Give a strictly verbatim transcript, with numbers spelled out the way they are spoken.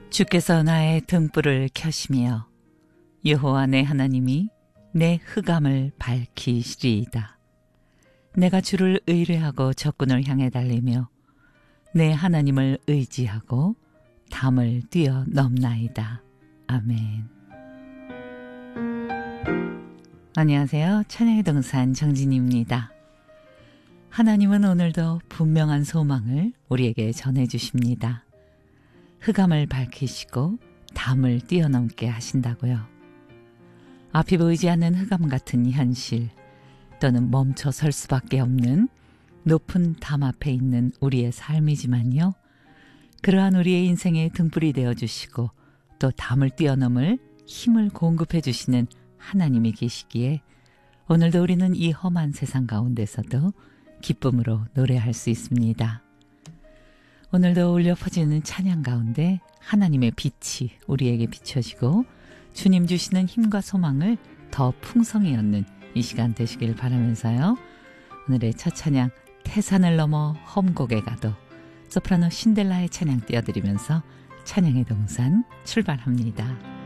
주께서 나의 등불을 켜시며 여호와 내 하나님이 내 흑암을 밝히시리이다. 내가 주를 의뢰하고 적군을 향해 달리며 내 하나님을 의지하고 담을 뛰어넘나이다. 아멘. 안녕하세요. 찬양의 동산 정진입니다. 하나님은 오늘도 분명한 소망을 우리에게 전해주십니다. 흑암을 밝히시고 담을 뛰어넘게 하신다고요. 앞이 보이지 않는 흑암 같은 현실 또는 멈춰 설 수밖에 없는 높은 담 앞에 있는 우리의 삶이지만요. 그러한 우리의 인생의 등불이 되어주시고 또 담을 뛰어넘을 힘을 공급해 주시는 하나님이 계시기에 오늘도 우리는 이 험한 세상 가운데서도 기쁨으로 노래할 수 있습니다. 오늘도 울려 퍼지는 찬양 가운데 하나님의 빛이 우리에게 비춰지고 주님 주시는 힘과 소망을 더 풍성히 얻는 이 시간 되시길 바라면서요. 오늘의 첫 찬양 태산을 넘어 험곡에 가도 소프라노 신델라의 찬양 띄워드리면서 찬양의 동산 출발합니다.